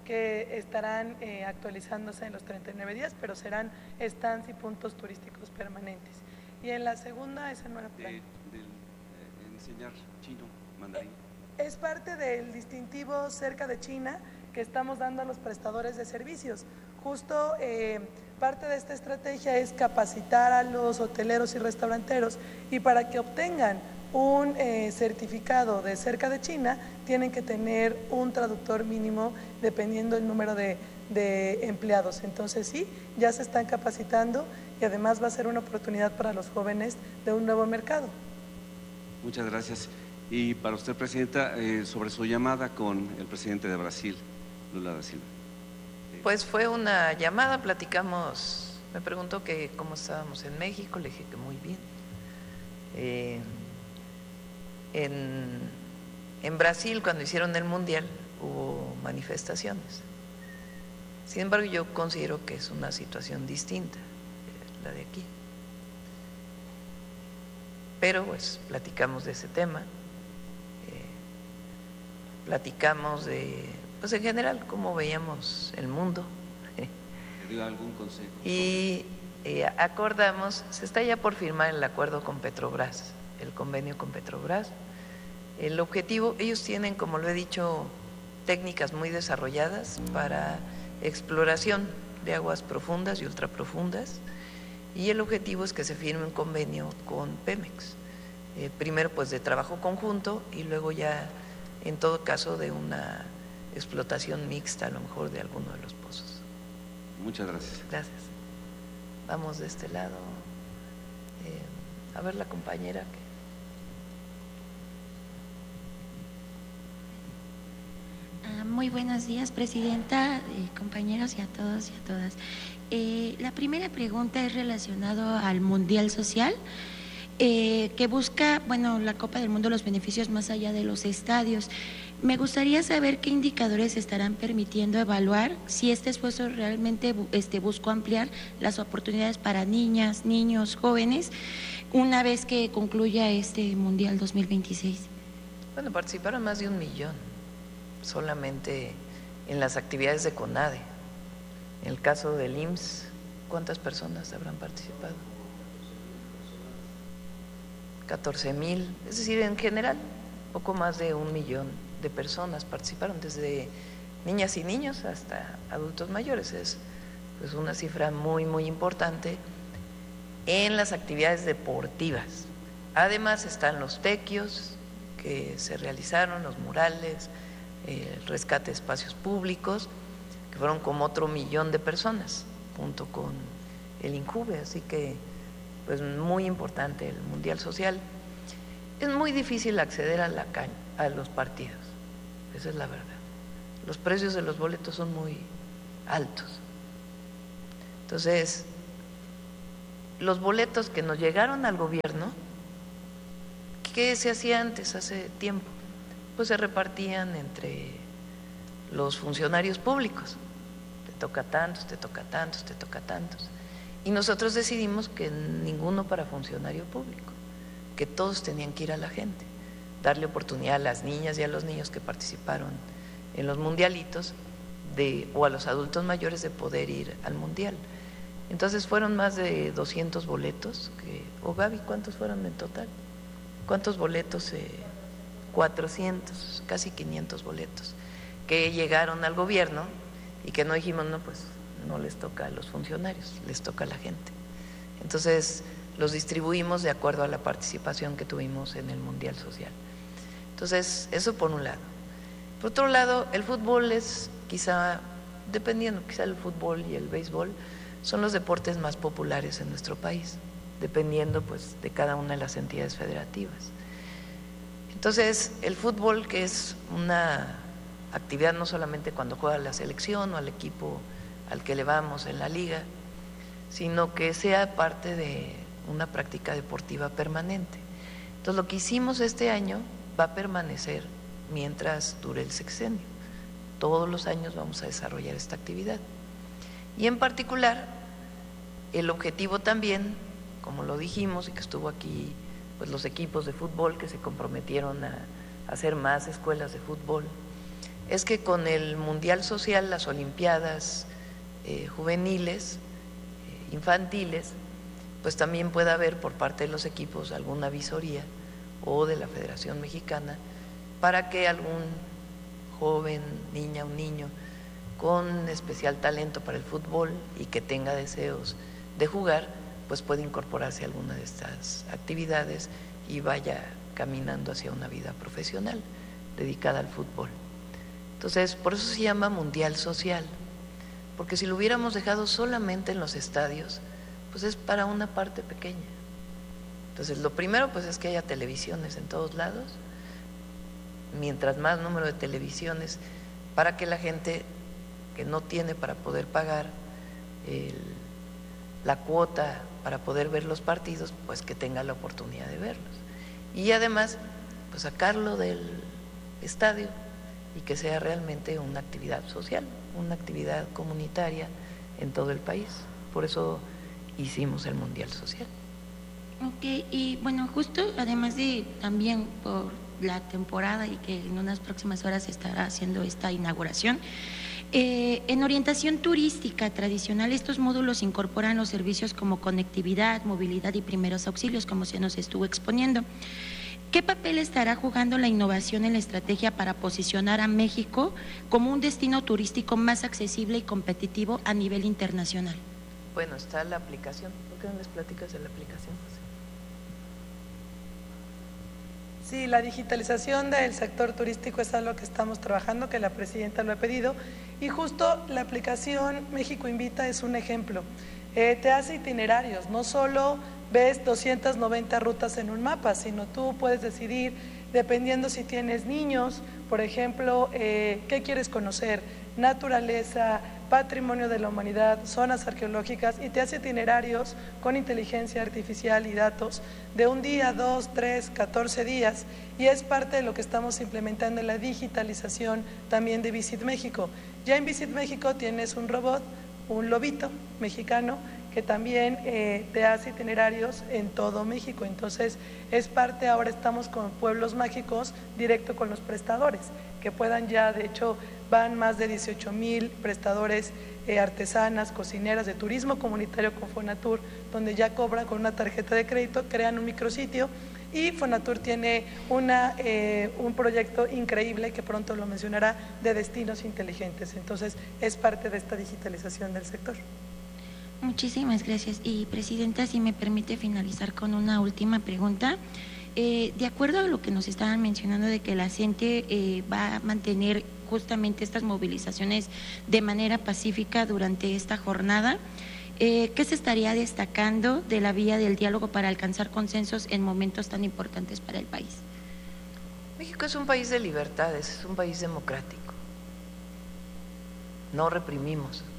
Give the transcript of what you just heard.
que estarán actualizándose en los 39 días, pero serán stands y puntos turísticos permanentes. Y en la segunda, esa no era plan. Enseñar chino, mandarín. Es parte del distintivo cerca de China que estamos dando a los prestadores de servicios. Justo parte de esta estrategia es capacitar a los hoteleros y restauranteros, y para que obtengan un certificado de cerca de China tienen que tener un traductor mínimo dependiendo del número de empleados. Entonces sí, ya se están capacitando y además va a ser una oportunidad para los jóvenes de un nuevo mercado. Muchas gracias. Y para usted, Presidenta, sobre su llamada con el presidente de Brasil, Lula da Silva. Pues fue una llamada, platicamos, me preguntó que cómo estábamos en México, le dije que muy bien. En Brasil, cuando hicieron el Mundial, hubo manifestaciones. Sin embargo, yo considero que es una situación distinta, la de aquí. Pero pues platicamos de ese tema, platicamos de, pues en general, cómo veíamos el mundo. ¿Le dio algún consejo? Y acordamos, se está ya por firmar el acuerdo con Petrobras, el convenio con Petrobras. El objetivo, ellos tienen, como lo he dicho, técnicas muy desarrolladas para exploración de aguas profundas y ultraprofundas, y el objetivo es que se firme un convenio con Pemex, primero pues de trabajo conjunto y luego ya en todo caso de una explotación mixta, a lo mejor de alguno de los pozos. Muchas gracias. Gracias. Vamos de este lado. A ver la compañera que… Muy buenos días, Presidenta, compañeros y a todos y a todas. La primera pregunta es relacionado al Mundial Social, que busca, bueno, la Copa del Mundo, los beneficios más allá de los estadios. Me gustaría saber qué indicadores estarán permitiendo evaluar si este esfuerzo realmente buscó ampliar las oportunidades para niñas, niños, jóvenes, una vez que concluya este Mundial 2026. Bueno, participaron más de 1 millón solamente en las actividades de CONADE. En el caso del IMSS, ¿cuántas personas habrán participado? 14,000, es decir, en general, poco más de 1 millón de personas participaron, desde niñas y niños hasta adultos mayores. Es pues una cifra muy, muy importante en las actividades deportivas. Además están los tequios que se realizaron, los murales, el rescate de espacios públicos, que fueron como otro 1 millón de personas, junto con el INJUVE, así que pues muy importante el Mundial Social. Es muy difícil acceder a los partidos, esa es la verdad. Los precios de los boletos son muy altos. Entonces, los boletos que nos llegaron al gobierno, ¿qué se hacía antes, hace tiempo? Pues se repartían entre los funcionarios públicos. Te toca tantos, te toca tantos, te toca tantos. Y nosotros decidimos que ninguno para funcionario público, que todos tenían que ir a la gente, darle oportunidad a las niñas y a los niños que participaron en los mundialitos o a los adultos mayores de poder ir al mundial. Entonces fueron más de 200 boletos. Gaby, ¿cuántos fueron en total? ¿Cuántos boletos? 400, casi 500 boletos que llegaron al gobierno y que no dijimos, no, pues no les toca a los funcionarios, les toca a la gente. Entonces los distribuimos de acuerdo a la participación que tuvimos en el Mundial Social. Entonces, eso por un lado. Por otro lado, el fútbol es quizá, dependiendo, quizá el fútbol y el béisbol son los deportes más populares en nuestro país, dependiendo pues de cada una de las entidades federativas. Entonces, el fútbol, que es una actividad no solamente cuando juega la selección o al equipo al que le vamos en la liga, sino que sea parte de una práctica deportiva permanente. Entonces, lo que hicimos este año va a permanecer mientras dure el sexenio. Todos los años vamos a desarrollar esta actividad. Y en particular, el objetivo también, como lo dijimos y que estuvo aquí, pues los equipos de fútbol que se comprometieron a hacer más escuelas de fútbol es que con el Mundial Social, las Olimpiadas juveniles, infantiles, pues también pueda haber por parte de los equipos alguna visoría o de la Federación Mexicana para que algún joven, niña o niño con especial talento para el fútbol y que tenga deseos de jugar, pues puede incorporarse a alguna de estas actividades y vaya caminando hacia una vida profesional dedicada al fútbol. Entonces, por eso se llama Mundial Social, porque si lo hubiéramos dejado solamente en los estadios, pues es para una parte pequeña. Entonces, lo primero pues es que haya televisiones en todos lados, mientras más número de televisiones, para que la gente que no tiene para poder pagar la cuota para poder ver los partidos, pues que tenga la oportunidad de verlos. Y además, pues sacarlo del estadio y que sea realmente una actividad social, una actividad comunitaria en todo el país. Por eso hicimos el Mundial Social. Ok, y bueno, justo además de también por la temporada y que en unas próximas horas se estará haciendo esta inauguración, en orientación turística tradicional estos módulos incorporan los servicios como conectividad, movilidad y primeros auxilios, como se nos estuvo exponiendo. ¿Qué papel estará jugando la innovación en la estrategia para posicionar a México como un destino turístico más accesible y competitivo a nivel internacional? Bueno, está la aplicación. ¿Por qué no les platicas de la aplicación, José? Sí, la digitalización del sector turístico es algo que estamos trabajando, que la presidenta lo ha pedido, y justo la aplicación México Invita es un ejemplo. Te hace itinerarios, no solo ves 290 rutas en un mapa, sino tú puedes decidir, dependiendo si tienes niños, por ejemplo, qué quieres conocer, naturaleza, patrimonio de la humanidad, zonas arqueológicas, y te hace itinerarios con inteligencia artificial y datos de un día, 2, 3, 14 días, y es parte de lo que estamos implementando en la digitalización también de Visit México. Ya en Visit México tienes un robot, un lobito mexicano, que también te hace itinerarios en todo México. Entonces es parte, ahora estamos con pueblos mágicos directo con los prestadores, que puedan ya, de hecho van más de 18,000 prestadores, artesanas, cocineras de turismo comunitario con Fonatur, donde ya cobran con una tarjeta de crédito, crean un micrositio, y Fonatur tiene un proyecto increíble que pronto lo mencionará, de destinos inteligentes. Entonces es parte de esta digitalización del sector. Muchísimas gracias. Y Presidenta, si me permite finalizar con una última pregunta. De acuerdo a lo que nos estaban mencionando de que la CENTE va a mantener justamente estas movilizaciones de manera pacífica durante esta jornada, ¿qué se estaría destacando de la vía del diálogo para alcanzar consensos en momentos tan importantes para el país? México es un país de libertades, es un país democrático. No reprimimos.